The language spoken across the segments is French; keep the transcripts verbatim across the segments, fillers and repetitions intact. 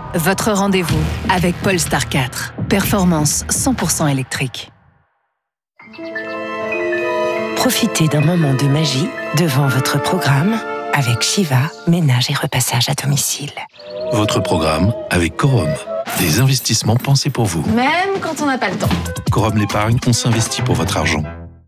Votre rendez-vous avec Polestar quatre. Performance cent pour cent électrique. Profitez d'un moment de magie devant votre programme avec Shiva, ménage et repassage à domicile. Votre programme avec Corum. Des investissements pensés pour vous. Même quand on n'a pas le temps. Corum l'épargne, on s'investit pour votre argent.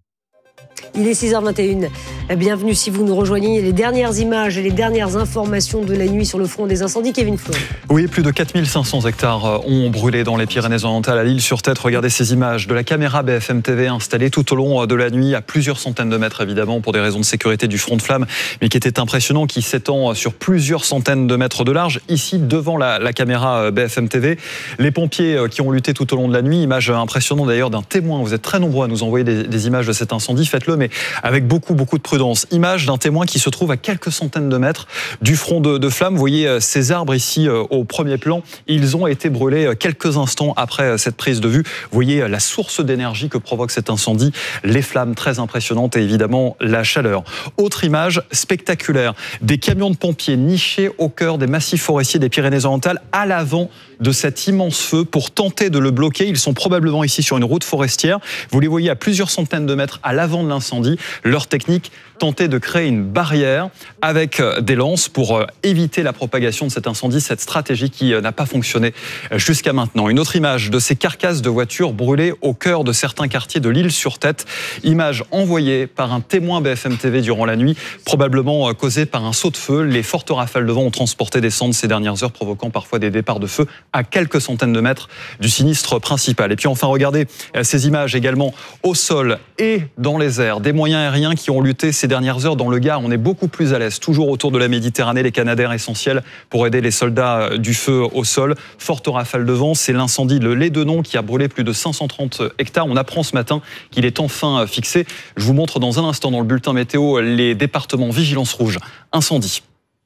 Il est six heures vingt et une. Bienvenue si vous nous rejoignez. Les dernières images et les dernières informations de la nuit sur le front des incendies. Kevin Flo. Oui, plus de quatre mille cinq cents hectares ont brûlé dans les Pyrénées-Orientales à l'Île-sur-Tête. Regardez ces images de la caméra B F M T V installée tout au long de la nuit à plusieurs centaines de mètres, évidemment, pour des raisons de sécurité du front de flamme, mais qui était impressionnant, qui s'étend sur plusieurs centaines de mètres de large. Ici, devant la, la caméra B F M T V, les pompiers qui ont lutté tout au long de la nuit. Image impressionnante d'ailleurs d'un témoin. Vous êtes très nombreux à nous envoyer des, des images de cet incendie. Faites-le, mais avec beaucoup, beaucoup de prudence. Image d'un témoin qui se trouve à quelques centaines de mètres du front de, de flamme. Vous voyez ces arbres ici au premier plan. Ils ont été brûlés quelques instants après cette prise de vue. Vous voyez la source d'énergie que provoque cet incendie. Les flammes très impressionnantes et évidemment la chaleur. Autre image spectaculaire. Des camions de pompiers nichés au cœur des massifs forestiers des Pyrénées-Orientales à l'avant de cet immense feu pour tenter de le bloquer. Ils sont probablement ici sur une route forestière. Vous les voyez à plusieurs centaines de mètres à l'avant de l'incendie. Leur technique, tenter de créer une barrière avec des lances pour éviter la propagation de cet incendie, cette stratégie qui n'a pas fonctionné jusqu'à maintenant. Une autre image de ces carcasses de voitures brûlées au cœur de certains quartiers de l'Île-sur-Tête. Image envoyée par un témoin B F M T V durant la nuit, probablement causée par un saut de feu. Les fortes rafales de vent ont transporté des cendres ces dernières heures, provoquant parfois des départs de feu à quelques centaines de mètres du sinistre principal. Et puis enfin, regardez ces images également au sol et dans les airs. Des moyens aériens qui ont lutté ces dernières heures dans le Gard. On est beaucoup plus à l'aise, toujours autour de la Méditerranée, les Canadair essentiels pour aider les soldats du feu au sol. Forte rafale de vent, c'est l'incendie de Lédenon qui a brûlé plus de cinq cent trente hectares. On apprend ce matin qu'il est enfin fixé. Je vous montre dans un instant dans le bulletin météo les départements vigilance rouge, incendie.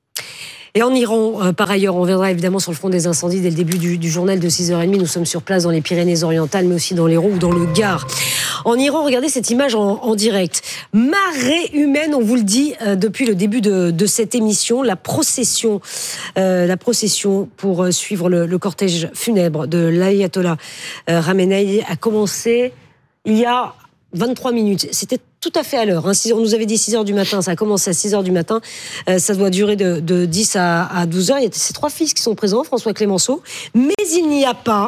Et en Iran, euh, par ailleurs, on reviendra évidemment sur le front des incendies dès le début du, du journal de six heures trente. Nous sommes sur place dans les Pyrénées-Orientales, mais aussi dans l'Hérault ou dans le Gard. En Iran, regardez cette image en, en direct. Marée humaine, on vous le dit euh, depuis le début de, de cette émission. La procession, euh, la procession pour suivre le, le cortège funèbre de l'ayatollah euh, Khamenei a commencé il y a vingt-trois minutes. C'était tout à fait à l'heure. Hein. On nous avait dit six heures du matin, ça a commencé à six heures du matin. Euh, ça doit durer de, de dix à douze heures. Il y a ces trois fils qui sont présents, François Clémenceau. Mais il n'y a pas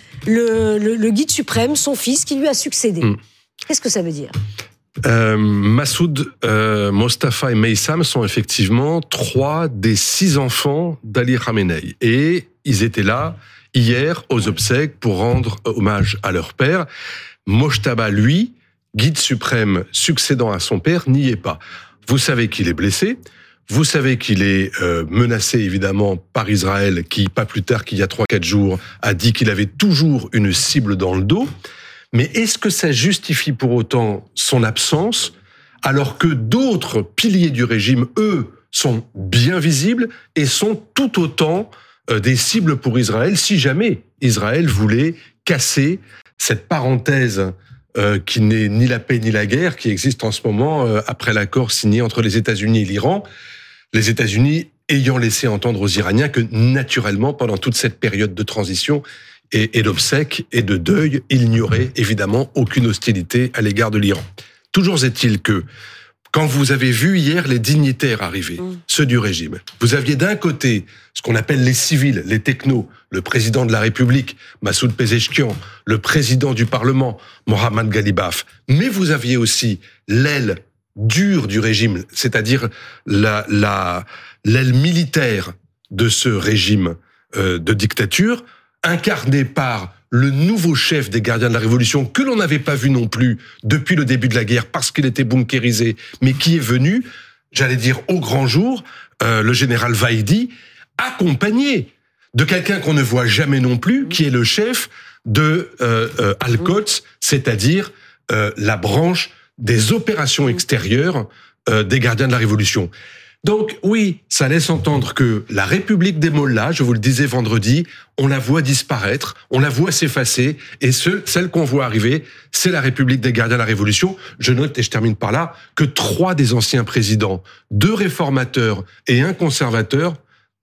le, le, le guide suprême, son fils, qui lui a succédé. Mmh. Qu'est-ce que ça veut dire ? Euh, Massoud, euh, Mostafa et Meissam sont effectivement trois des six enfants d'Ali Khamenei. Et ils étaient là hier aux obsèques pour rendre hommage à leur père. Mojtaba, lui, guide suprême succédant à son père, n'y est pas. Vous savez qu'il est blessé, vous savez qu'il est euh, menacé évidemment par Israël, qui, pas plus tard qu'il y a trois quatre jours, a dit qu'il avait toujours une cible dans le dos. Mais est-ce que ça justifie pour autant son absence, alors que d'autres piliers du régime, eux, sont bien visibles et sont tout autant euh, des cibles pour Israël, si jamais Israël voulait casser cette parenthèse euh, qui n'est ni la paix ni la guerre, qui existe en ce moment euh, après l'accord signé entre les États-Unis et l'Iran. Les États-Unis ayant laissé entendre aux Iraniens que, naturellement, pendant toute cette période de transition et, et d'obsèques et de deuil, il n'y aurait évidemment aucune hostilité à l'égard de l'Iran. Toujours est-il que, quand vous avez vu hier les dignitaires arriver, mmh. ceux du régime, vous aviez d'un côté ce qu'on appelle les civils, les technos, le président de la République, Massoud Pezeshkian, le président du Parlement, Mohammad Ghalibaf, mais vous aviez aussi l'aile dure du régime, c'est-à-dire la, la, l'aile militaire de ce régime euh, de dictature, incarnée par le nouveau chef des gardiens de la Révolution, que l'on n'avait pas vu non plus depuis le début de la guerre, parce qu'il était bunkérisé, mais qui est venu, j'allais dire au grand jour, euh, le général Vaidi, accompagné de quelqu'un qu'on ne voit jamais non plus, qui est le chef de euh, euh, Al-Quds, c'est-à-dire euh, la branche des opérations extérieures euh, des gardiens de la Révolution. Donc oui, ça laisse entendre que la République des Mollahs, je vous le disais vendredi, on la voit disparaître, on la voit s'effacer, et ce, celle qu'on voit arriver, c'est la République des gardiens de la Révolution. Je note, et je termine par là, que trois des anciens présidents, deux réformateurs et un conservateur,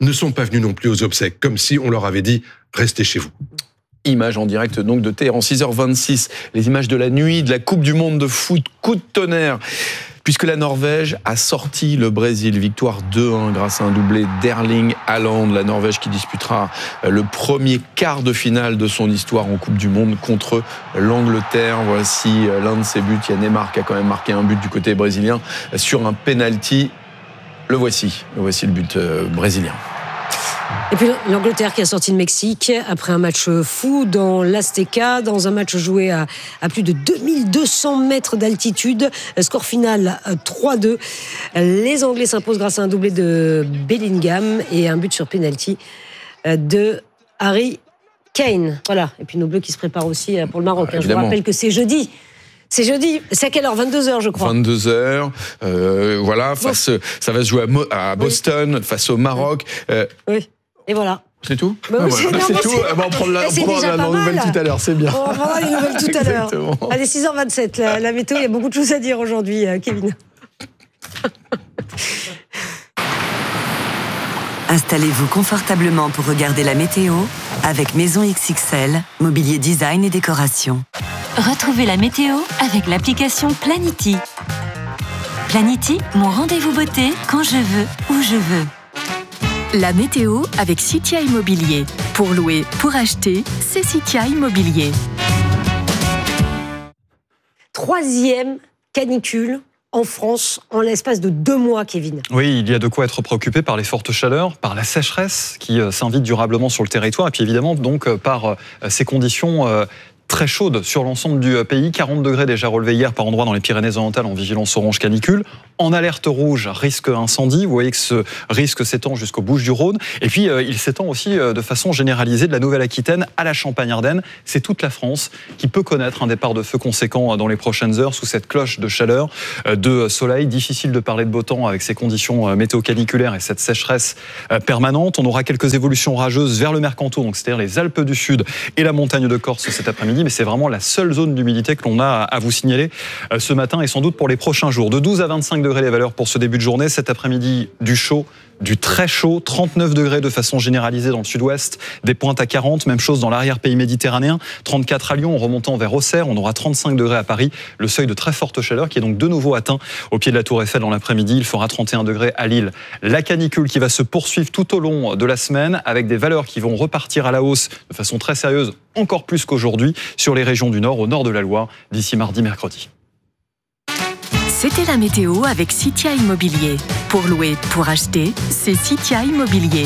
ne sont pas venus non plus aux obsèques, comme si on leur avait dit « restez chez vous ». Images en direct donc de Téhéran, six heures vingt-six, les images de la nuit de la Coupe du Monde de foot, coup de tonnerre, puisque la Norvège a sorti le Brésil, victoire deux un grâce à un doublé d'Erling Haaland, la Norvège qui disputera le premier quart de finale de son histoire en Coupe du Monde contre l'Angleterre. Voici l'un de ses buts, il y a Neymar qui a quand même marqué un but du côté brésilien sur un penalty. Le voici, le voici le but brésilien. Et puis l'Angleterre qui a sorti le Mexique après un match fou dans l'Azteca, dans un match joué à, à plus de deux mille deux cents mètres d'altitude. Score final trois deux. Les Anglais s'imposent grâce à un doublé de Bellingham et un but sur penalty de Harry Kane. Voilà. Et puis nos Bleus qui se préparent aussi pour le Maroc. Ah, je vous rappelle que c'est jeudi. C'est jeudi, c'est à quelle heure ? vingt-deux heures, je crois. vingt-deux heures, euh, voilà, face, bon. Ça va se jouer à, Mo- à Boston, oui. Face au Maroc. Euh, oui, et voilà. C'est tout ? bah oui, ah, voilà. C'est, c'est non, tout. c'est... On va prendre la, c'est prendre la, la nouvelle tout à l'heure, c'est bien. On va prendre les nouvelles tout à l'heure. Allez, six heures vingt-sept, la, la météo, il y a beaucoup de choses à dire aujourd'hui, Kevin. Installez-vous confortablement pour regarder la météo avec Maison X X L, mobilier design et décoration. Retrouvez la météo avec l'application Planity. Planity, mon rendez-vous beauté quand je veux, où je veux. La météo avec Citia Immobilier. Pour louer, pour acheter, c'est Citia Immobilier. Troisième canicule en France en l'espace de deux mois, Kevin. Oui, il y a de quoi être préoccupé par les fortes chaleurs, par la sécheresse qui euh, s'invite durablement sur le territoire, et puis évidemment donc euh, par euh, ces conditions euh, très chaudes sur l'ensemble du pays. quarante degrés déjà relevés hier par endroits dans les Pyrénées-Orientales en vigilance orange canicule. En alerte rouge, risque incendie. Vous voyez que ce risque s'étend jusqu'aux Bouches-du-Rhône. Et puis, euh, il s'étend aussi euh, de façon généralisée de la Nouvelle-Aquitaine à la Champagne-Ardenne. C'est toute la France qui peut connaître un départ de feu conséquent dans les prochaines heures sous cette cloche de chaleur, euh, de soleil. Difficile de parler de beau temps avec ces conditions euh, météo-caniculaires et cette sécheresse euh, permanente. On aura quelques évolutions rageuses vers le Mercantour, donc c'est-à-dire les Alpes du Sud et la montagne de Corse cet après-midi. Mais c'est vraiment la seule zone d'humidité que l'on a à vous signaler euh, ce matin et sans doute pour les prochains jours. De douze à vingt-cinq degrés les valeurs pour ce début de journée. Cet après-midi, du chaud, du très chaud, trente-neuf degrés de façon généralisée dans le sud-ouest, des pointes à quarante, même chose dans l'arrière-pays méditerranéen, trente-quatre à Lyon, en remontant vers Auxerre, on aura trente-cinq degrés à Paris, le seuil de très forte chaleur qui est donc de nouveau atteint au pied de la Tour Eiffel dans l'après-midi, il fera trente et un degrés à Lille. La canicule qui va se poursuivre tout au long de la semaine avec des valeurs qui vont repartir à la hausse de façon très sérieuse, encore plus qu'aujourd'hui, sur les régions du Nord, au nord de la Loire, d'ici mardi, mercredi. C'était la météo avec Citia Immobilier. Pour louer, pour acheter, c'est Citia Immobilier.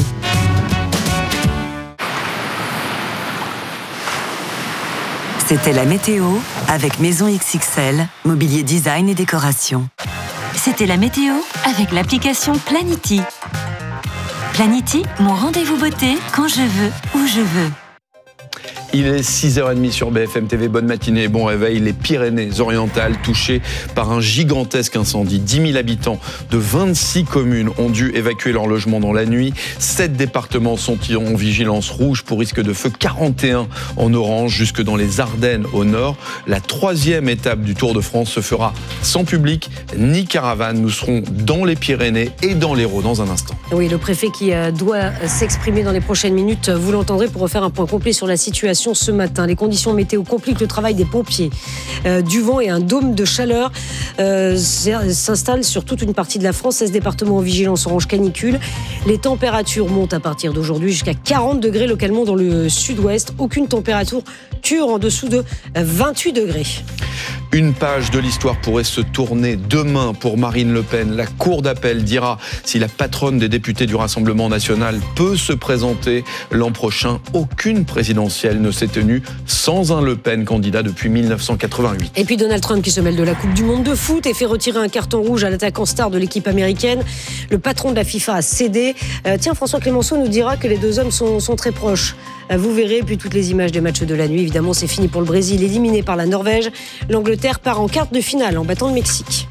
C'était la météo avec Maison X X L, mobilier design et décoration. C'était la météo avec l'application Planity. Planity, mon rendez-vous beauté quand je veux, où je veux. Il est six heures trente sur B F M T V. Bonne matinée et bon réveil. Les Pyrénées-Orientales touchées par un gigantesque incendie. dix mille habitants de vingt-six communes ont dû évacuer leur logement dans la nuit. sept départements sont en vigilance rouge pour risque de feu. quarante et un en orange jusque dans les Ardennes au nord. La troisième étape du Tour de France se fera sans public ni caravane. Nous serons dans les Pyrénées et dans l'Hérault dans un instant. Oui, le préfet qui doit s'exprimer dans les prochaines minutes. Vous l'entendrez pour refaire un point complet sur la situation ce matin. Les conditions météo compliquent le travail des pompiers. Euh, du vent et un dôme de chaleur euh, s'installent sur toute une partie de la France. seize départements en vigilance orange canicule. Les températures montent à partir d'aujourd'hui jusqu'à quarante degrés localement dans le sud-ouest. Aucune température en dessous de vingt-huit degrés. Une page de l'histoire pourrait se tourner demain pour Marine Le Pen. La Cour d'appel dira si la patronne des députés du Rassemblement national peut se présenter l'an prochain. Aucune présidentielle ne s'est tenue sans un Le Pen candidat depuis mille neuf cent quatre-vingt-huit. Et puis Donald Trump qui se mêle de la Coupe du Monde de foot et fait retirer un carton rouge à l'attaquant star de l'équipe américaine. Le patron de la FIFA a cédé. Euh, tiens, François Clémenceau nous dira que les deux hommes sont, sont très proches. Euh, vous verrez, puis toutes les images des matchs de la nuit. Évidemment, c'est fini pour le Brésil, éliminé par la Norvège. L'Angleterre part en quart de finale en battant le Mexique.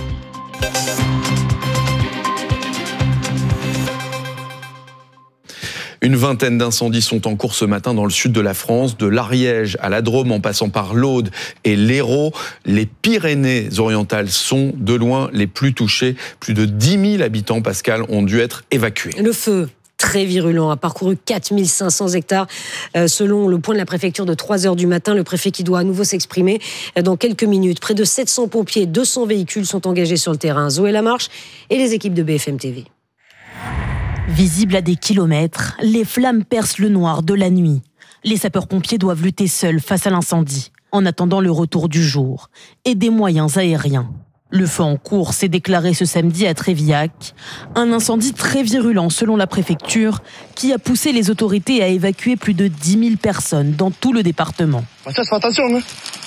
Une vingtaine d'incendies sont en cours ce matin dans le sud de la France, de l'Ariège à la Drôme en passant par l'Aude et l'Hérault. Les Pyrénées-Orientales sont de loin les plus touchées. Plus de dix mille habitants, Pascal, ont dû être évacués. Le feu très virulent, a parcouru quatre mille cinq cents hectares euh, selon le point de la préfecture de trois heures du matin. Le préfet qui doit à nouveau s'exprimer dans quelques minutes. Près de sept cents pompiers, deux cents véhicules sont engagés sur le terrain. Zoé Lamarche et les équipes de B F M T V. Visibles à des kilomètres, les flammes percent le noir de la nuit. Les sapeurs-pompiers doivent lutter seuls face à l'incendie, en attendant le retour du jour et des moyens aériens. Le feu en cours s'est déclaré ce samedi à Trévillac. Un incendie très virulent selon la préfecture qui a poussé les autorités à évacuer plus de dix mille personnes dans tout le département. Attention, hein.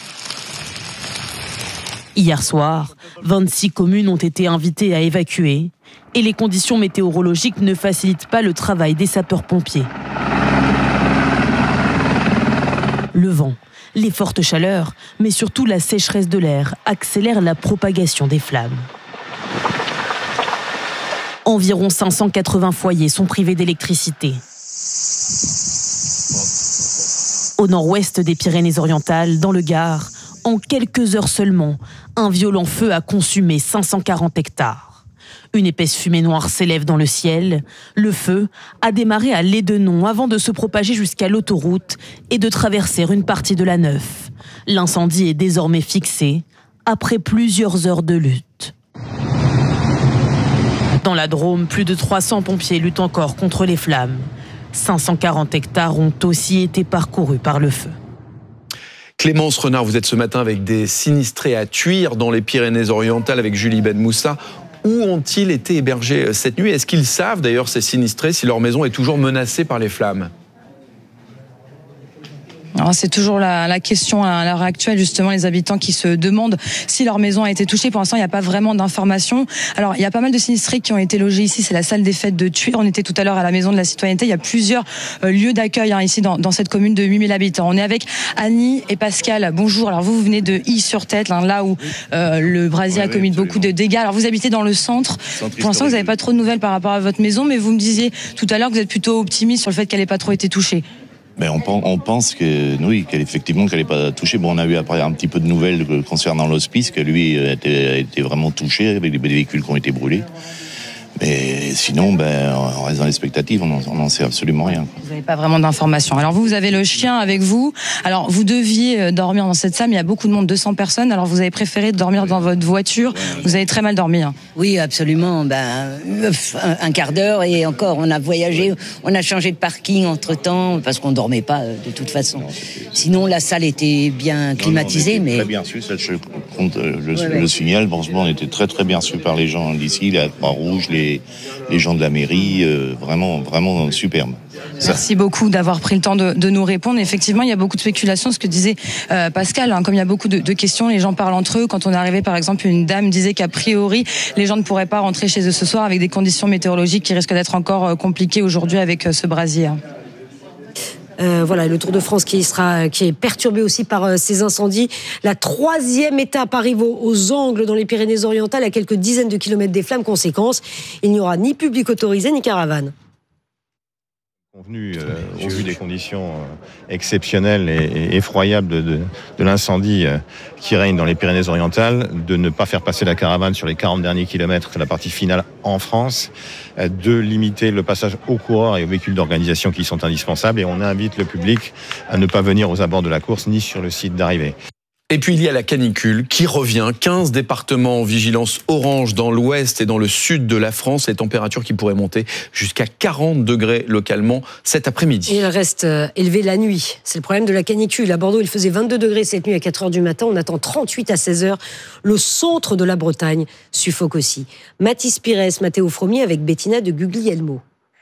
Hier soir, vingt-six communes ont été invitées à évacuer et les conditions météorologiques ne facilitent pas le travail des sapeurs-pompiers. Le vent, les fortes chaleurs, mais surtout la sécheresse de l'air accélèrent la propagation des flammes. Environ cinq cent quatre-vingts foyers sont privés d'électricité. Au nord-ouest des Pyrénées-Orientales, dans le Gard, en quelques heures seulement, un violent feu a consumé cinq cent quarante hectares. Une épaisse fumée noire s'élève dans le ciel. Le feu a démarré à Lédenon avant de se propager jusqu'à l'autoroute et de traverser une partie de la Neuf. L'incendie est désormais fixé après plusieurs heures de lutte. Dans la Drôme, plus de trois cents pompiers luttent encore contre les flammes. cinq cent quarante hectares ont aussi été parcourus par le feu. Clémence Renard, vous êtes ce matin avec des sinistrés à Tuire dans les Pyrénées-Orientales avec Julie Ben Moussa. Où ont-ils été hébergés cette nuit ? Est-ce qu'ils savent d'ailleurs, ces sinistrés, si leur maison est toujours menacée par les flammes ? Alors, c'est toujours la, la question à l'heure actuelle, justement, les habitants qui se demandent si leur maison a été touchée. Pour l'instant, il n'y a pas vraiment d'informations. Alors, il y a pas mal de sinistrés qui ont été logés ici. C'est la salle des fêtes de Tuire. On était tout à l'heure à la Maison de la Citoyenneté. Il y a plusieurs euh, lieux d'accueil hein, ici dans, dans cette commune de huit mille habitants. On est avec Annie et Pascal. Bonjour. Alors, vous, vous venez de Y-sur-Tête, hein, là où euh, le brasier ouais, a commis oui, beaucoup de dégâts. Alors, vous habitez dans le centre. centre Pour l'instant, vous n'avez pas trop de nouvelles par rapport à votre maison, mais vous me disiez tout à l'heure que vous êtes plutôt optimiste sur le fait qu'elle n'ait pas trop été touchée. Ben on, on pense que oui, qu'elle effectivement qu'elle n'est pas touchée. Bon, on a eu après un petit peu de nouvelles concernant l'hospice, que lui était, a été vraiment touché avec des véhicules qui ont été brûlés. Mais sinon, ben, on reste dans l'expectative, on n'en sait absolument rien. Vous n'avez pas vraiment d'informations. Alors vous, vous avez le chien avec vous. Alors vous deviez dormir dans cette salle, mais il y a beaucoup de monde, deux cents personnes. Alors vous avez préféré dormir dans votre voiture. Vous avez très mal dormi. Hein. Oui, absolument. Ben, un quart d'heure et encore, on a voyagé, on a changé de parking entre-temps parce qu'on ne dormait pas de toute façon. Sinon, la salle était bien climatisée. Non, non, mais très bien reçue, ça, je compte le, ouais, le ouais. signal. Franchement, on était très très bien reçus par les gens d'ici, la Croix-Rouge, les les gens de la mairie, euh, vraiment, vraiment superbe. Merci Ça. beaucoup d'avoir pris le temps de, de nous répondre. Effectivement, il y a beaucoup de spéculations, ce que disait euh, Pascal, hein, comme il y a beaucoup de, de questions, les gens parlent entre eux. Quand on est arrivé, par exemple, une dame disait qu'a priori, les gens ne pourraient pas rentrer chez eux ce soir avec des conditions météorologiques qui risquent d'être encore euh, compliquées aujourd'hui avec euh, ce brasier. Euh, voilà, le Tour de France qui sera, qui est perturbé aussi par euh, ces incendies. La troisième étape arrive aux, aux Angles dans les Pyrénées-Orientales, à quelques dizaines de kilomètres des flammes. Conséquence, il n'y aura ni public autorisé ni caravane. Convenu, euh, au vu des conditions euh, exceptionnelles et, et effroyables de, de, de l'incendie euh, qui règne dans les Pyrénées-Orientales, de ne pas faire passer la caravane sur les quarante derniers kilomètres, la partie finale en France, euh, de limiter le passage aux coureurs et aux véhicules d'organisation qui sont indispensables, et on invite le public à ne pas venir aux abords de la course ni sur le site d'arrivée. Et puis il y a la canicule qui revient. quinze départements en vigilance orange dans l'ouest et dans le sud de la France. Les températures qui pourraient monter jusqu'à quarante degrés localement cet après-midi. Et il reste élevé la nuit. C'est le problème de la canicule. À Bordeaux, il faisait vingt-deux degrés cette nuit à quatre heures du matin. On attend trente-huit à seize heures. Le centre de la Bretagne suffoque aussi. Mathis Pires, Mathéo Fromier avec Bettina de Guglielmo.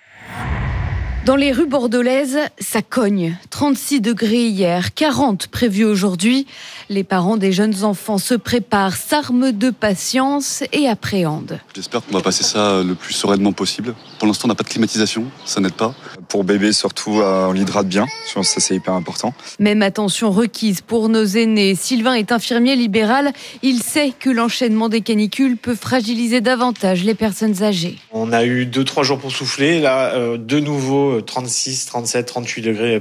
Dans les rues bordelaises, ça cogne. trente-six degrés hier, quarante prévus aujourd'hui. Les parents des jeunes enfants se préparent, s'arment de patience et appréhendent. J'espère qu'on va passer ça le plus sereinement possible. Pour l'instant, on n'a pas de climatisation, ça n'aide pas. Pour bébé, surtout, on l'hydrate bien. Je pense que ça, c'est hyper important. Même attention requise pour nos aînés. Sylvain est infirmier libéral. Il sait que l'enchaînement des canicules peut fragiliser davantage les personnes âgées. On a eu deux trois jours pour souffler. Là, euh, de nouveau, trente-six, trente-sept, trente-huit degrés par la suite.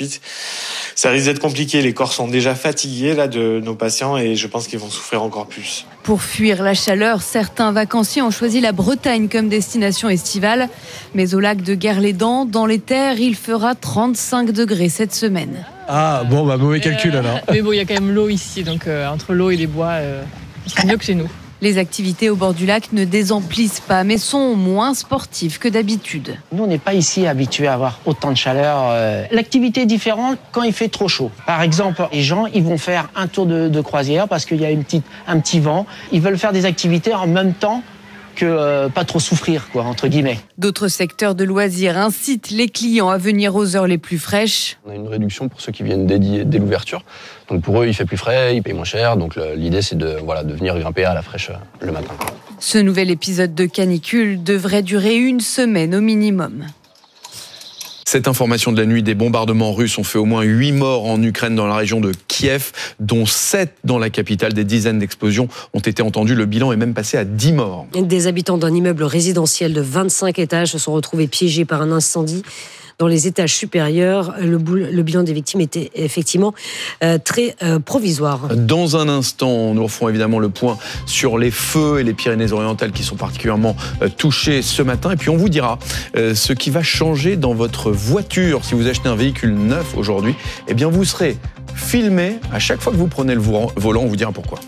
profite. Ça risque d'être compliqué. Les corps sont déjà fatigués là de nos patients et je pense qu'ils vont souffrir encore plus. Pour fuir la chaleur, certains vacanciers ont choisi la Bretagne comme destination estivale. Mais au lac de Guerlédan, dans les terres, il fera trente-cinq degrés cette semaine. Ah bon, bah mauvais calcul euh, alors. Mais bon, il y a quand même l'eau ici, donc euh, entre l'eau et les bois, euh, c'est mieux que chez nous. Les activités au bord du lac ne désemplissent pas, mais sont moins sportives que d'habitude. Nous, on n'est pas ici habitués à avoir autant de chaleur. Euh, L'activité est différente quand il fait trop chaud. Par exemple, les gens, ils vont faire un tour de, de croisière parce qu'il y a une petite, un petit vent. Ils veulent faire des activités en même temps que euh, pas trop souffrir, quoi, entre guillemets. D'autres secteurs de loisirs incitent les clients à venir aux heures les plus fraîches. On a une réduction pour ceux qui viennent dès, dès l'ouverture. Donc pour eux, il fait plus frais, ils payent moins cher. Donc le, l'idée, c'est de, voilà, de venir grimper à la fraîche le matin. Ce nouvel épisode de canicule devrait durer une semaine au minimum. Cette information de la nuit, des bombardements russes ont fait au moins huit morts en Ukraine dans la région de Kiev, dont sept dans la capitale. Des dizaines d'explosions ont été entendues. Le bilan est même passé à dix morts. Des habitants d'un immeuble résidentiel de vingt-cinq étages se sont retrouvés piégés par un incendie dans les étages supérieurs. Le, boule, le bilan des victimes était effectivement euh, très euh, provisoire. Dans un instant, nous referons évidemment le point sur les feux et les Pyrénées-Orientales qui sont particulièrement euh, touchés ce matin. Et puis on vous dira euh, ce qui va changer dans votre voiture. Si vous achetez un véhicule neuf aujourd'hui, eh bien vous serez filmé à chaque fois que vous prenez le volant. On vous dira pourquoi.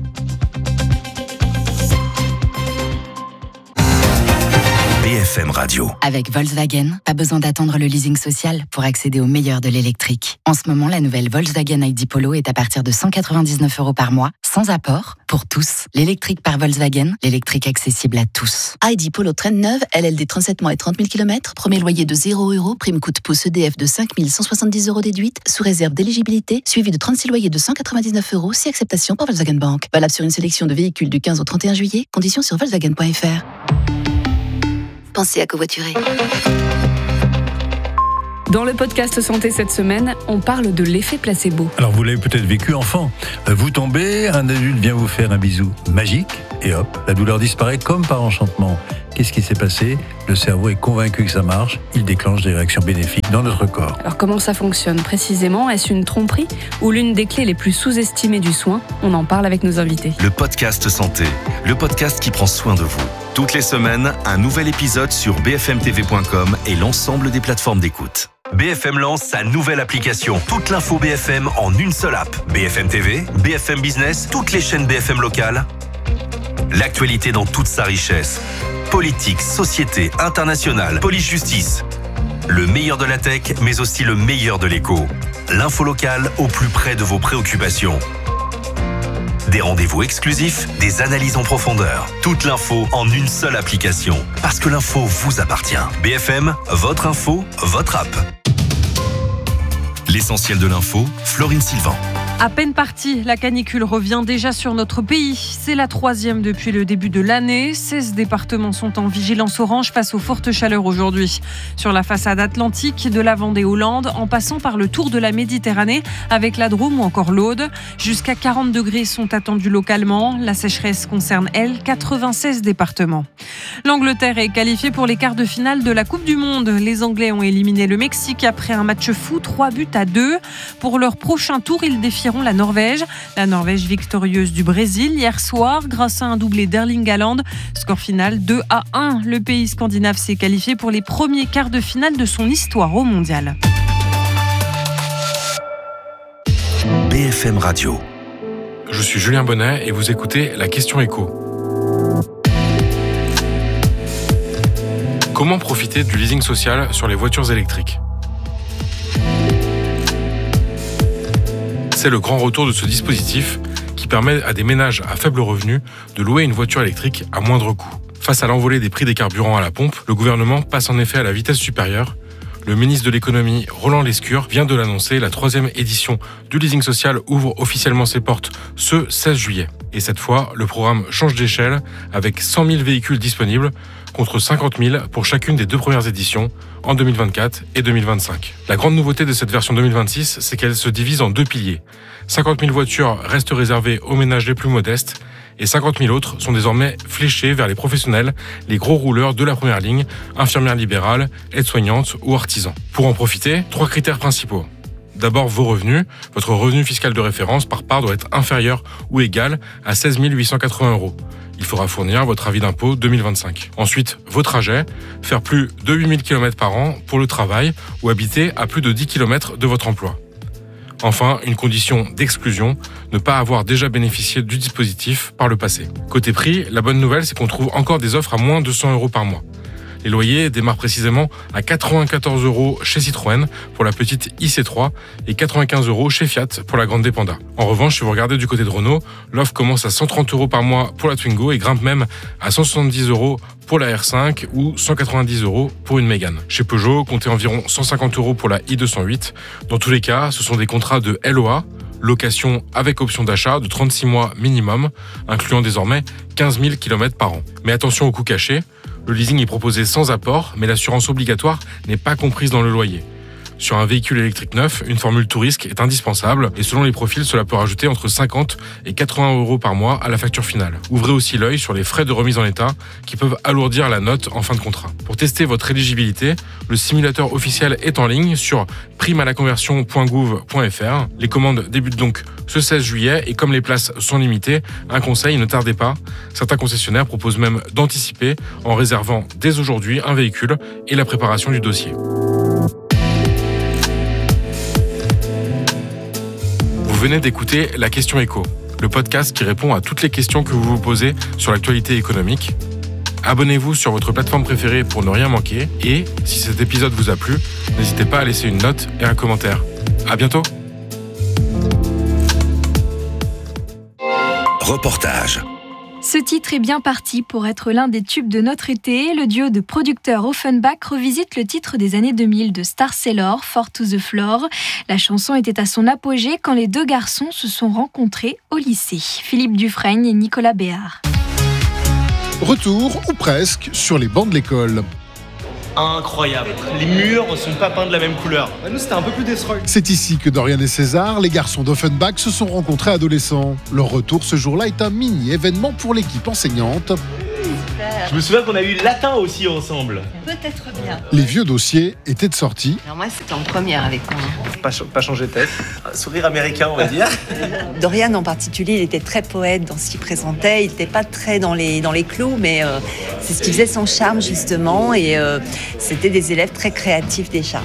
B F M Radio. Avec Volkswagen, pas besoin d'attendre le leasing social pour accéder au meilleur de l'électrique. En ce moment, la nouvelle Volkswagen I D Polo est à partir de cent quatre-vingt-dix-neuf euros par mois, sans apport, pour tous. L'électrique par Volkswagen, l'électrique accessible à tous. I D Polo traîne neuve, L L D trente-sept mois et trente mille kilomètres, premier loyer de zéro euros, prime coût pouce E D F de cinq mille cent soixante-dix euros déduite, sous réserve d'éligibilité, suivi de trente-six loyers de cent quatre-vingt-dix-neuf euros, si acceptation par Volkswagen Bank. Valable sur une sélection de véhicules du quinze au trente et un juillet, conditions sur volkswagen point f r. Pensez à covoiturer. Dans le podcast Santé cette semaine, on parle de l'effet placebo. Alors vous l'avez peut-être vécu enfant. Vous tombez, un adulte vient vous faire un bisou magique et hop, la douleur disparaît comme par enchantement. Qu'est-ce qui s'est passé ? Le cerveau est convaincu que ça marche, il déclenche des réactions bénéfiques dans notre corps. Alors comment ça fonctionne précisément ? Est-ce une tromperie ou l'une des clés les plus sous-estimées du soin ? On en parle avec nos invités. Le podcast Santé, le podcast qui prend soin de vous. Toutes les semaines, un nouvel épisode sur b f m t v point com et l'ensemble des plateformes d'écoute. B F M lance sa nouvelle application. Toute l'info B F M en une seule app. B F M T V, B F M Business, toutes les chaînes B F M locales. L'actualité dans toute sa richesse. Politique, société, internationale, police-justice. Le meilleur de la tech, mais aussi le meilleur de l'écho. L'info locale au plus près de vos préoccupations. Des rendez-vous exclusifs, des analyses en profondeur. Toute l'info en une seule application. Parce que l'info vous appartient. B F M, votre info, votre app. L'essentiel de l'info, Florine Sylvain. À peine partie, la canicule revient déjà sur notre pays. C'est la troisième depuis le début de l'année. seize départements sont en vigilance orange face aux fortes chaleurs aujourd'hui. Sur la façade atlantique, de la Vendée aux Landes, en passant par le tour de la Méditerranée, avec la Drôme ou encore l'Aude. Jusqu'à quarante degrés sont attendus localement. La sécheresse concerne, elle, quatre-vingt-seize départements. L'Angleterre est qualifiée pour les quarts de finale de la Coupe du Monde. Les Anglais ont éliminé le Mexique après un match fou, trois buts à deux. Pour leur prochain tour, ils défient la Norvège. La Norvège victorieuse du Brésil hier soir grâce à un doublé d'Erling Haaland. Score final deux à un. Le pays scandinave s'est qualifié pour les premiers quarts de finale de son histoire au mondial. B F M Radio. Je suis Julien Bonnet et vous écoutez La Question Éco. Comment profiter du leasing social sur les voitures électriques ? C'est le grand retour de ce dispositif qui permet à des ménages à faible revenu de louer une voiture électrique à moindre coût. Face à l'envolée des prix des carburants à la pompe, le gouvernement passe en effet à la vitesse supérieure. Le ministre de l'économie, Roland Lescure, vient de l'annoncer, la troisième édition du leasing social ouvre officiellement ses portes ce seize juillet. Et cette fois, le programme change d'échelle avec cent mille véhicules disponibles contre cinquante mille pour chacune des deux premières éditions en deux mille vingt-quatre et deux mille vingt-cinq. La grande nouveauté de cette version deux mille vingt-six, c'est qu'elle se divise en deux piliers. cinquante mille voitures restent réservées aux ménages les plus modestes et cinquante mille autres sont désormais fléchées vers les professionnels, les gros rouleurs de la première ligne, infirmières libérales, aides-soignantes ou artisans. Pour en profiter, trois critères principaux. D'abord, vos revenus. Votre revenu fiscal de référence par part doit être inférieur ou égal à seize mille huit cent quatre-vingts euros. Il faudra fournir votre avis d'impôt deux mille vingt-cinq. Ensuite, vos trajets. Faire plus de huit mille kilomètres par an pour le travail ou habiter à plus de dix kilomètres de votre emploi. Enfin, une condition d'exclusion, ne pas avoir déjà bénéficié du dispositif par le passé. Côté prix, la bonne nouvelle, c'est qu'on trouve encore des offres à moins de cent euros par mois. Les loyers démarrent précisément à quatre-vingt-quatorze euros chez Citroën pour la petite I C trois et quatre-vingt-quinze euros chez Fiat pour la grande Dépenda. En revanche, si vous regardez du côté de Renault, l'offre commence à cent trente euros par mois pour la Twingo et grimpe même à cent soixante-dix euros pour la R cinq ou cent quatre-vingt-dix euros pour une Mégane. Chez Peugeot, comptez environ cent cinquante euros pour la i deux cent huit. Dans tous les cas, ce sont des contrats de L O A, location avec option d'achat de trente-six mois minimum, incluant désormais quinze mille kilomètres par an. Mais attention aux coûts cachés. Le leasing est proposé sans apport, mais l'assurance obligatoire n'est pas comprise dans le loyer. Sur un véhicule électrique neuf, une formule tout risque est indispensable et selon les profils, cela peut rajouter entre cinquante et quatre-vingts euros par mois à la facture finale. Ouvrez aussi l'œil sur les frais de remise en état qui peuvent alourdir la note en fin de contrat. Pour tester votre éligibilité, le simulateur officiel est en ligne sur prime à la conversion point gouv point f r. Les commandes débutent donc ce seize juillet et comme les places sont limitées, un conseil, ne tardez pas. Certains concessionnaires proposent même d'anticiper en réservant dès aujourd'hui un véhicule et la préparation du dossier. Vous venez d'écouter La Question Éco, le podcast qui répond à toutes les questions que vous vous posez sur l'actualité économique. Abonnez-vous sur votre plateforme préférée pour ne rien manquer et, si cet épisode vous a plu, n'hésitez pas à laisser une note et un commentaire. À bientôt. Reportage. Ce titre est bien parti pour être l'un des tubes de notre été. Le duo de producteurs Offenbach revisite le titre des années deux mille de Star Sailor, Four to the Floor. La chanson était à son apogée quand les deux garçons se sont rencontrés au lycée. Philippe Dufresne et Nicolas Béard. Retour, ou presque, sur les bancs de l'école. Incroyable. Les murs ne sont pas peints de la même couleur. Bah nous, c'était un peu plus destroy. C'est ici que Dorian et César, les garçons d'Offenbach, se sont rencontrés adolescents. Leur retour ce jour-là est un mini-événement pour l'équipe enseignante. Je me souviens qu'on a eu latin aussi ensemble. Peut-être bien. Les vieux dossiers étaient de sortie. Alors moi, c'était en première avec moi. Pas, pas changer de tête. Un sourire américain, on va dire. Dorian en particulier, il était très poète dans ce qu'il présentait. Il n'était pas très dans les, dans les clous, mais euh, c'est ce qui faisait son charme justement. Et euh, c'était des élèves très créatifs déjà.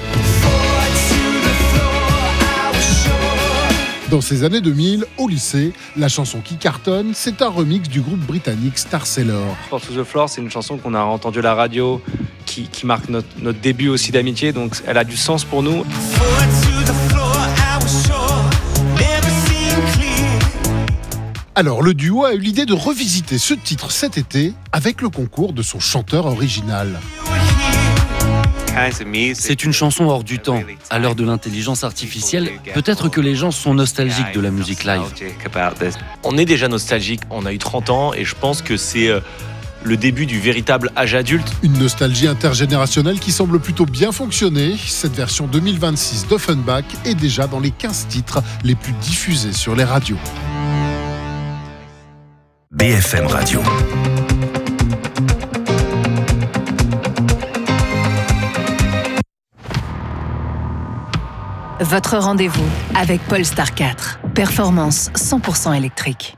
Dans ces années deux mille, au lycée, la chanson qui cartonne, c'est un remix du groupe britannique Star Sailor. Four to the Floor, c'est une chanson qu'on a entendue à la radio, qui, qui marque notre, notre début aussi d'amitié, donc elle a du sens pour nous. Alors le duo a eu l'idée de revisiter ce titre cet été avec le concours de son chanteur original. C'est une chanson hors du temps. À l'heure de l'intelligence artificielle, peut-être que les gens sont nostalgiques de la musique live. On est déjà nostalgique, on a eu trente ans et je pense que c'est le début du véritable âge adulte. Une nostalgie intergénérationnelle qui semble plutôt bien fonctionner. Cette version deux mille vingt-six d'Offenbach est déjà dans les quinze titres les plus diffusés sur les radios. B F M Radio. Votre rendez-vous avec Polestar quatre. Performance cent pour cent électrique.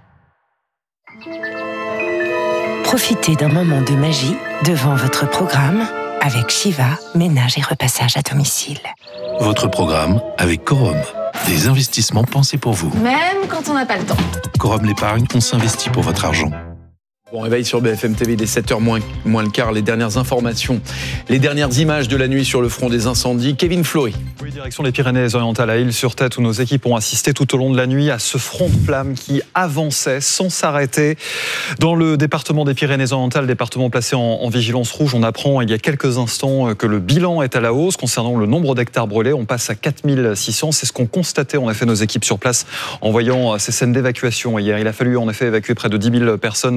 Profitez d'un moment de magie devant votre programme avec Shiva, ménage et repassage à domicile. Votre programme avec Corum. Des investissements pensés pour vous. Même quand on n'a pas le temps. Corum l'épargne, on s'investit pour votre argent. Bon réveil sur B F M T V, il est sept heures moins, moins le quart, les dernières informations, les dernières images de la nuit sur le front des incendies. Kevin Flory. Oui, direction les Pyrénées-Orientales à Île-sur-Tête où nos équipes ont assisté tout au long de la nuit à ce front de flammes qui avançait sans s'arrêter. Dans le département des Pyrénées-Orientales, département placé en, en vigilance rouge, on apprend il y a quelques instants que le bilan est à la hausse concernant le nombre d'hectares brûlés. On passe à quatre mille six cents, c'est ce qu'ont constaté en effet nos équipes sur place en voyant ces scènes d'évacuation hier. Il a fallu en effet évacuer près de dix mille personnes, notamment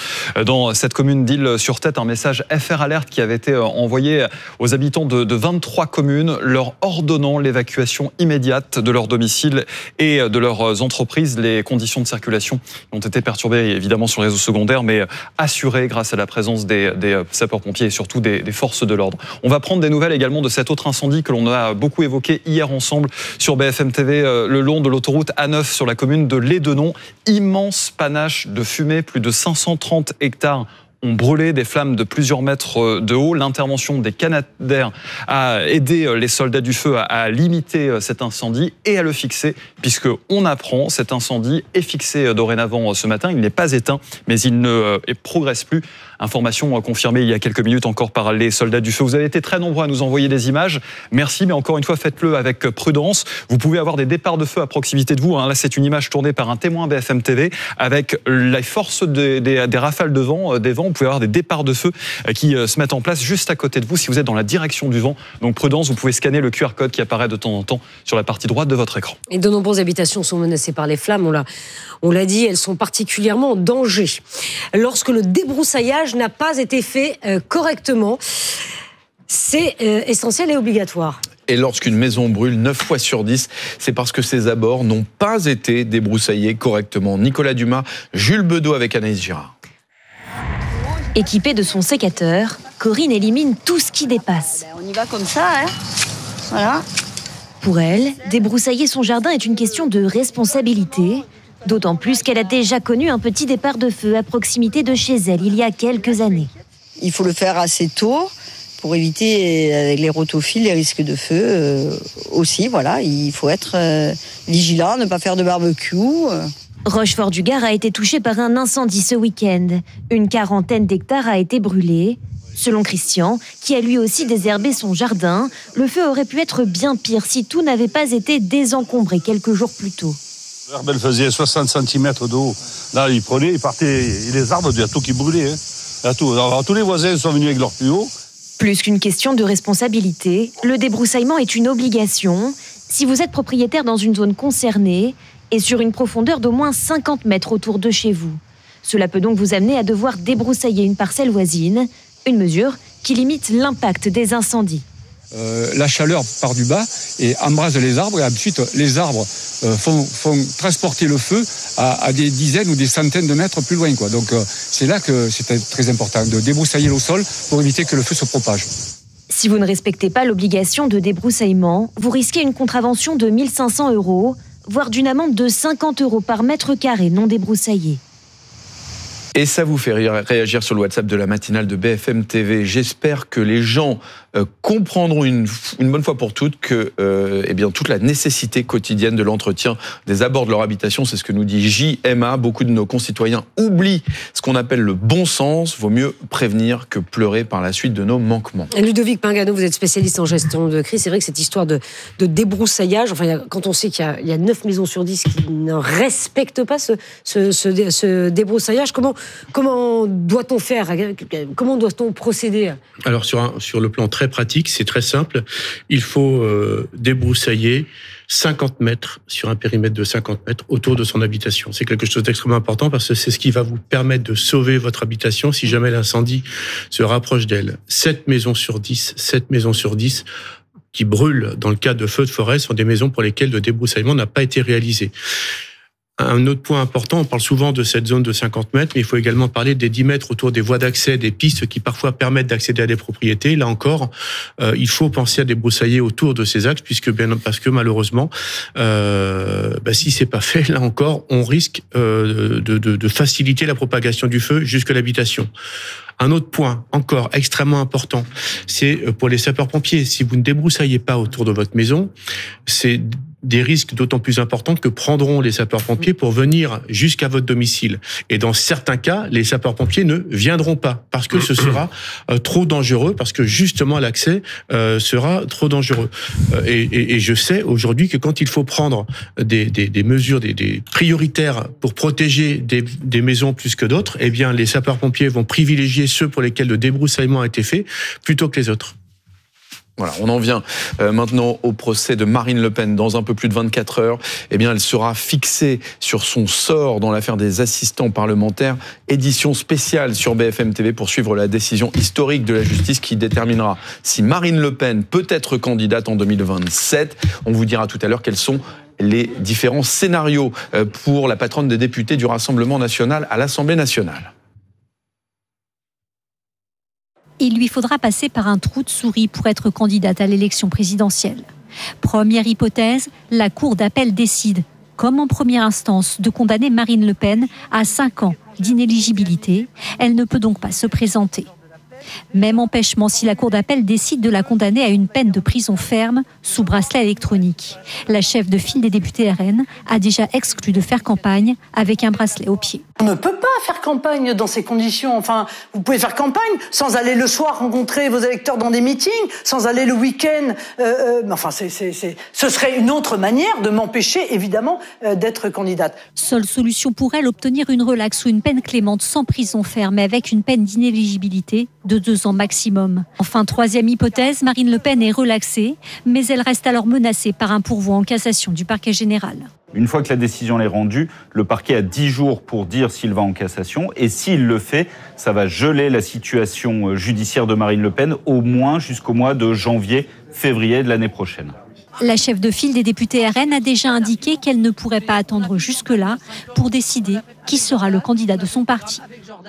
dans cette commune d'Isle-sur-Tête, un message F R Alert qui avait été envoyé aux habitants de, de vingt-trois communes, leur ordonnant l'évacuation immédiate de leur domicile et de leurs entreprises. Les conditions de circulation ont été perturbées évidemment sur les réseaux secondaires, mais assurées grâce à la présence des, des sapeurs-pompiers et surtout des, des forces de l'ordre. On va prendre des nouvelles également de cet autre incendie que l'on a beaucoup évoqué hier ensemble sur B F M T V, euh, le long de l'autoroute A neuf sur la commune de Lédenon. Immense panache de fumée, plus de cinq cent trente hectares ont brûlé, des flammes de plusieurs mètres de haut. L'intervention des Canadair a aidé les soldats du feu à limiter cet incendie et à le fixer, puisqu'on apprend cet incendie est fixé dorénavant ce matin. Il n'est pas éteint, mais il ne progresse plus. Information confirmée il y a quelques minutes encore par les soldats du feu. Vous avez été très nombreux à nous envoyer des images. Merci, mais encore une fois, faites-le avec prudence. Vous pouvez avoir des départs de feu à proximité de vous. Là, c'est une image tournée par un témoin B F M T V avec la force des, des, des rafales de vent, des vents. Vous pouvez avoir des départs de feu qui se mettent en place juste à côté de vous si vous êtes dans la direction du vent. Donc prudence, vous pouvez scanner le Q R code qui apparaît de temps en temps sur la partie droite de votre écran. Et de nombreuses habitations sont menacées par les flammes. On l'a, on l'a dit, elles sont particulièrement en danger. Lorsque le débroussaillage n'a pas été fait euh, correctement, c'est euh, essentiel et obligatoire. Et lorsqu'une maison brûle neuf fois sur dix, c'est parce que ses abords n'ont pas été débroussaillés correctement. Nicolas Dumas, Jules Bedeau avec Anaïs Girard. Équipée de son sécateur, Corinne élimine tout ce qui dépasse. On y va comme ça, hein. Voilà. Pour elle, débroussailler son jardin est une question de responsabilité, d'autant plus qu'elle a déjà connu un petit départ de feu à proximité de chez elle il y a quelques années. Il faut le faire assez tôt pour éviter avec les rotophiles les risques de feu euh, aussi. Voilà, il faut être euh, vigilant, ne pas faire de barbecue. Euh. Rochefort-du-Gard a été touché par un incendie ce week-end. Une quarantaine d'hectares a été brûlée. Selon Christian, qui a lui aussi désherbé son jardin, le feu aurait pu être bien pire si tout n'avait pas été désencombré quelques jours plus tôt. L'herbe, elle faisait soixante centimètres de haut. Là, il prenait, il partait, et les arbres, il y a tout qui brûlait. Hein. Il y a tout. Alors, tous les voisins sont venus avec leur tuyau. Plus qu'une question de responsabilité, le débroussaillement est une obligation. Si vous êtes propriétaire dans une zone concernée et sur une profondeur d'au moins cinquante mètres autour de chez vous. Cela peut donc vous amener à devoir débroussailler une parcelle voisine, une mesure qui limite l'impact des incendies. Euh, la chaleur part du bas et embrase les arbres et ensuite les arbres euh, font, font transporter le feu à, à des dizaines ou des centaines de mètres plus loin, quoi. Donc euh, c'est là que c'est très important de débroussailler le sol pour éviter que le feu se propage. Si vous ne respectez pas l'obligation de débroussaillement, vous risquez une contravention de mille cinq cents euros, voire d'une amende de cinquante euros par mètre carré non débroussaillé. Et ça vous fait réagir sur le WhatsApp de la matinale de B F M T V. J'espère que les gens euh, comprendront une, une bonne fois pour toutes que euh, eh bien, toute la nécessité quotidienne de l'entretien des abords de leur habitation, c'est ce que nous dit J M A. Beaucoup de nos concitoyens oublient ce qu'on appelle le bon sens. Vaut mieux prévenir que pleurer par la suite de nos manquements. Ludovic Pingano, vous êtes spécialiste en gestion de crise. C'est vrai que cette histoire de, de débroussaillage, enfin, quand on sait qu'il y a, il y a neuf maisons sur dix qui ne respectent pas ce, ce, ce, ce débroussaillage, comment Comment doit-on faire? Comment doit-on procéder? Alors, sur, un, sur le plan très pratique, c'est très simple. Il faut euh, débroussailler cinquante mètres sur un périmètre de cinquante mètres autour de son habitation. C'est quelque chose d'extrêmement important parce que c'est ce qui va vous permettre de sauver votre habitation si jamais l'incendie se rapproche d'elle. sept maisons sur dix, sept maisons sur dix qui brûlent dans le cas de feux de forêt sont des maisons pour lesquelles le débroussaillement n'a pas été réalisé. Un autre point important, on parle souvent de cette zone de cinquante mètres, mais il faut également parler des dix mètres autour des voies d'accès, des pistes qui parfois permettent d'accéder à des propriétés. Là encore, euh, il faut penser à débroussailler autour de ces axes, puisque bien, parce que malheureusement, euh, bah, si c'est pas fait, là encore, on risque euh, de, de, de faciliter la propagation du feu jusque l'habitation. Un autre point, encore extrêmement important, c'est pour les sapeurs-pompiers. Si vous ne débroussaillez pas autour de votre maison, c'est des risques d'autant plus importants que prendront les sapeurs-pompiers pour venir jusqu'à votre domicile. Et dans certains cas, les sapeurs-pompiers ne viendront pas parce que ce sera euh, trop dangereux, parce que justement l'accès euh, sera trop dangereux. Euh, et, et, et je sais aujourd'hui que quand il faut prendre des, des, des mesures des, des prioritaires pour protéger des, des maisons plus que d'autres, eh bien les sapeurs-pompiers vont privilégier ceux pour lesquels le débroussaillement a été fait plutôt que les autres. Voilà, on en vient euh, maintenant au procès de Marine Le Pen. Dans un peu plus de vingt-quatre heures, eh bien, elle sera fixée sur son sort dans l'affaire des assistants parlementaires. Édition spéciale sur B F M T V pour suivre la décision historique de la justice qui déterminera si Marine Le Pen peut être candidate en deux mille vingt-sept. On vous dira tout à l'heure quels sont les différents scénarios pour la patronne des députés du Rassemblement national à l'Assemblée nationale. Il lui faudra passer par un trou de souris pour être candidate à l'élection présidentielle. Première hypothèse, la Cour d'appel décide, comme en première instance, de condamner Marine Le Pen à cinq ans d'inéligibilité. Elle ne peut donc pas se présenter. Même empêchement si la Cour d'appel décide de la condamner à une peine de prison ferme sous bracelet électronique. La chef de file des députés R N a déjà exclu de faire campagne avec un bracelet au pied. On ne peut pas faire campagne dans ces conditions. Enfin, vous pouvez faire campagne sans aller le soir rencontrer vos électeurs dans des meetings, sans aller le week-end. Euh, euh, enfin, c'est, c'est, c'est, ce serait une autre manière de m'empêcher, évidemment, euh, d'être candidate. Seule solution pour elle, obtenir une relaxe ou une peine clémente sans prison ferme, mais avec une peine d'inéligibilité de deux ans maximum. Enfin, troisième hypothèse, Marine Le Pen est relaxée, mais elle reste alors menacée par un pourvoi en cassation du parquet général. Une fois que la décision est rendue, le parquet a dix jours pour dire s'il va en cassation. Et s'il le fait, ça va geler la situation judiciaire de Marine Le Pen au moins jusqu'au mois de janvier-février de l'année prochaine. La chef de file des députés R N a déjà indiqué qu'elle ne pourrait pas attendre jusque-là pour décider qui sera le candidat de son parti.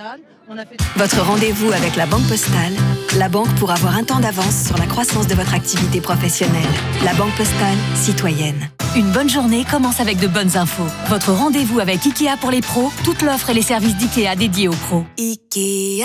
Votre rendez-vous avec la Banque Postale, la banque pour avoir un temps d'avance sur la croissance de votre activité professionnelle. La Banque Postale, citoyenne. Une bonne journée commence avec de bonnes infos. Votre rendez-vous avec Ikea pour les pros, toute l'offre et les services d'Ikea dédiés aux pros. Ikea.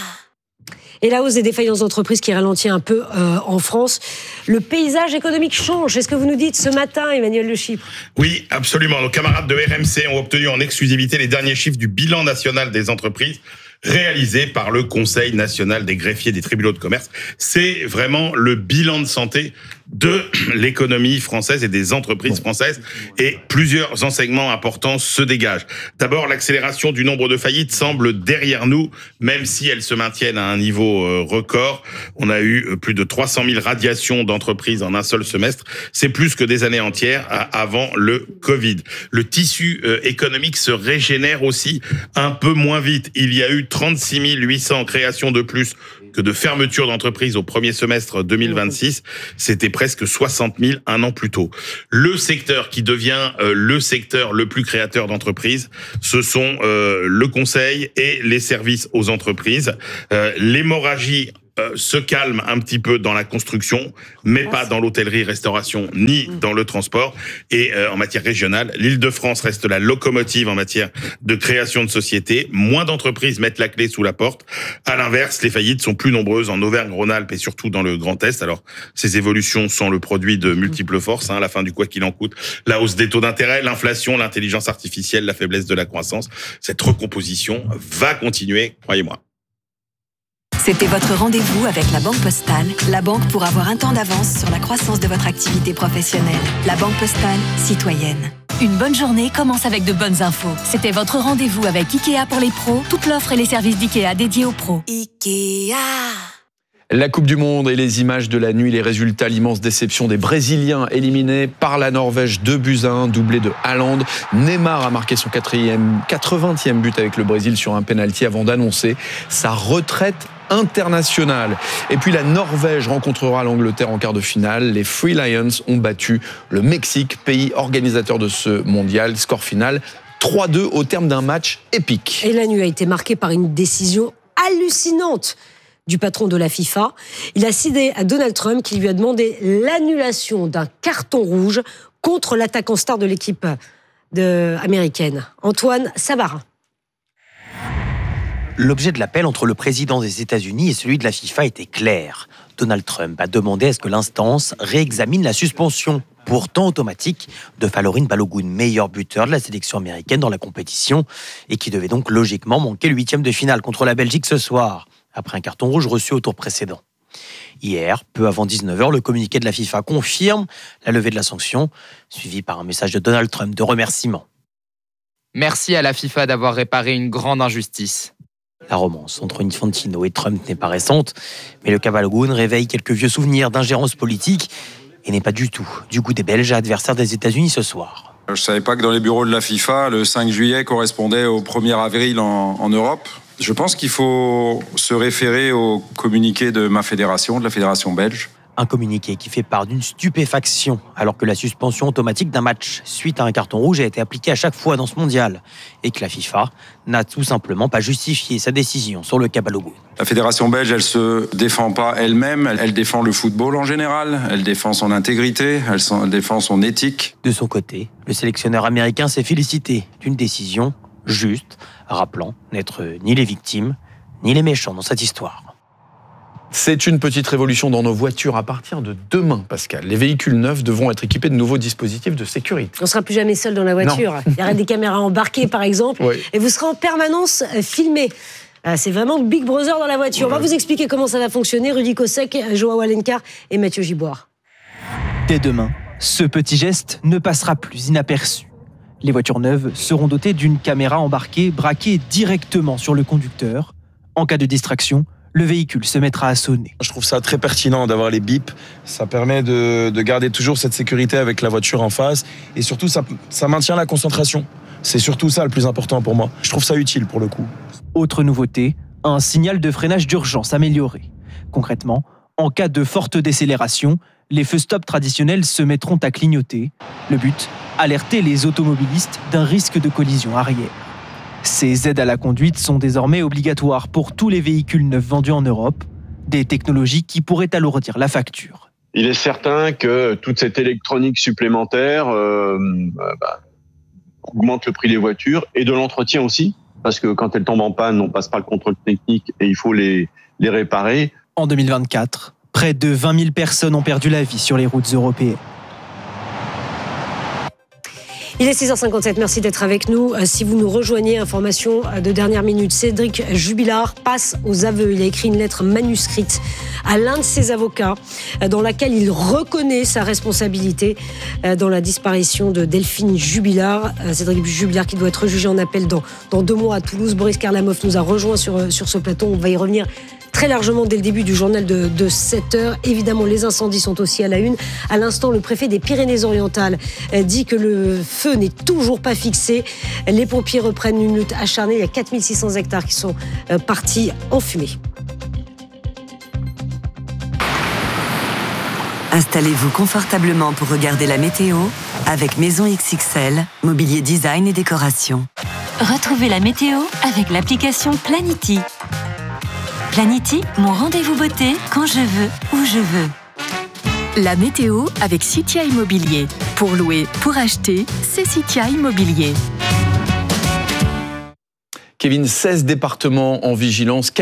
Et la hausse des défaillances d'entreprises qui ralentit un peu euh, en France. Le paysage économique change. C'est ce que vous nous dites ce matin, Emmanuel Le Chypre. Oui, absolument. Nos camarades de R M C ont obtenu en exclusivité les derniers chiffres du bilan national des entreprises réalisé par le Conseil national des greffiers des tribunaux de commerce. C'est vraiment le bilan de santé de l'économie française et des entreprises françaises, et plusieurs enseignements importants se dégagent. D'abord, l'accélération du nombre de faillites semble derrière nous, même si elles se maintiennent à un niveau record. On a eu plus de trois cent mille radiations d'entreprises en un seul semestre. C'est plus que des années entières avant le Covid. Le tissu économique se régénère aussi un peu moins vite. Il y a eu trente-six mille huit cents créations de plus que de fermetures d'entreprises au premier semestre deux mille vingt-six. C'était presque soixante mille un an plus tôt. Le secteur qui devient euh, le secteur le plus créateur d'entreprises, ce sont euh, le conseil et les services aux entreprises. Euh, l'hémorragie Euh, se calme un petit peu dans la construction, mais pas dans l'hôtellerie-restauration ni dans le transport. Et euh, en matière régionale, l'Île-de-France reste la locomotive en matière de création de sociétés. Moins d'entreprises mettent la clé sous la porte. À l'inverse, les faillites sont plus nombreuses en Auvergne-Rhône-Alpes et surtout dans le Grand Est. Alors, ces évolutions sont le produit de multiples forces, hein, à la fin du quoi qu'il en coûte. La hausse des taux d'intérêt, l'inflation, l'intelligence artificielle, la faiblesse de la croissance. Cette recomposition va continuer, croyez-moi. C'était votre rendez-vous avec la Banque Postale, la banque pour avoir un temps d'avance sur la croissance de votre activité professionnelle. La Banque Postale, citoyenne. Une bonne journée commence avec de bonnes infos. C'était votre rendez-vous avec Ikea pour les pros, toute l'offre et les services d'Ikea dédiés aux pros. Ikea. La Coupe du Monde et les images de la nuit, les résultats, l'immense déception des Brésiliens éliminés par la Norvège, deux buts à un, doublé de Haaland. Neymar a marqué son quatrième, quatre-vingtième but avec le Brésil sur un penalty avant d'annoncer sa retraite internationale. Et puis la Norvège rencontrera l'Angleterre en quart de finale. Les Free Lions ont battu le Mexique, pays organisateur de ce mondial. Score final trois deux au terme d'un match épique. Et la nuit a été marquée par une décision hallucinante du patron de la FIFA. Il a cédé à Donald Trump qui lui a demandé l'annulation d'un carton rouge contre l'attaquant star de l'équipe de... américaine, Antoine Savarin. L'objet de l'appel entre le président des États-Unis et celui de la FIFA était clair. Donald Trump a demandé à ce que l'instance réexamine la suspension, pourtant automatique, de Falorin Balogun, meilleur buteur de la sélection américaine dans la compétition, et qui devait donc logiquement manquer le huitième de finale contre la Belgique ce soir, après un carton rouge reçu au tour précédent. Hier, peu avant dix-neuf heures, le communiqué de la FIFA confirme la levée de la sanction, suivi par un message de Donald Trump de remerciement. Merci à la FIFA d'avoir réparé une grande injustice. La romance entre Infantino et Trump n'est pas récente, mais le Kabalogun réveille quelques vieux souvenirs d'ingérence politique et n'est pas du tout du goût des Belges, adversaires des États-Unis ce soir. Je ne savais pas que dans les bureaux de la FIFA, le cinq juillet correspondait au premier avril en, en Europe. Je pense qu'il faut se référer au communiqué de ma fédération, de la fédération belge. Un communiqué qui fait part d'une stupéfaction, alors que la suspension automatique d'un match suite à un carton rouge a été appliquée à chaque fois dans ce mondial, et que la FIFA n'a tout simplement pas justifié sa décision sur le Kabalogun. La fédération belge, elle se défend pas elle-même, elle défend le football en général, elle défend son intégrité, elle défend son éthique. De son côté, le sélectionneur américain s'est félicité d'une décision juste, rappelant n'être ni les victimes, ni les méchants dans cette histoire. C'est une petite révolution dans nos voitures à partir de demain, Pascal. Les véhicules neufs devront être équipés de nouveaux dispositifs de sécurité. On ne sera plus jamais seul dans la voiture. Non. Il y aura des caméras embarquées, par exemple, oui. Et vous serez en permanence filmé. C'est vraiment le Big Brother dans la voiture. Ouais. On va vous expliquer comment ça va fonctionner. Rudy Kosek, Joao Alencar et Mathieu Giboire. Dès demain, ce petit geste ne passera plus inaperçu. Les voitures neuves seront dotées d'une caméra embarquée braquée directement sur le conducteur. En cas de distraction, le véhicule se mettra à sonner. Je trouve ça très pertinent d'avoir les bips. Ça permet de, de garder toujours cette sécurité avec la voiture en face. Et surtout, ça, ça maintient la concentration. C'est surtout ça le plus important pour moi. Je trouve ça utile pour le coup. Autre nouveauté, un signal de freinage d'urgence amélioré. Concrètement, en cas de forte décélération, les feux stop traditionnels se mettront à clignoter. Le but, alerter les automobilistes d'un risque de collision arrière. Ces aides à la conduite sont désormais obligatoires pour tous les véhicules neufs vendus en Europe, des technologies qui pourraient alourdir la facture. Il est certain que toute cette électronique supplémentaire euh, bah, augmente le prix des voitures et de l'entretien aussi, parce que quand elles tombent en panne, on passe par le contrôle technique et il faut les, les réparer. En deux mille vingt-quatre, près de vingt mille personnes ont perdu la vie sur les routes européennes. Il est six heures cinquante-sept, merci d'être avec nous. Si vous nous rejoignez, information de dernière minute, Cédric Jubilard passe aux aveux. Il a écrit une lettre manuscrite à l'un de ses avocats dans laquelle il reconnaît sa responsabilité dans la disparition de Delphine Jubilard. Cédric Jubilard qui doit être jugé en appel dans, dans deux mois à Toulouse. Boris Karlamov nous a rejoint sur, sur ce plateau. On va y revenir très largement dès le début du journal de, de sept heures. Évidemment, les incendies sont aussi à la une. À l'instant, le préfet des Pyrénées-Orientales dit que le feu n'est toujours pas fixé. Les pompiers reprennent une lutte acharnée. Il y a quatre mille six cents hectares qui sont partis en fumée. Installez-vous confortablement pour regarder la météo avec Maison X X L, mobilier design et décoration. Retrouvez la météo avec l'application Planity. Planity, mon rendez-vous beauté quand je veux, où je veux. La météo avec Citia Immobilier. Pour louer, pour acheter, c'est Citia Immobilier. Kevin, seize départements en vigilance.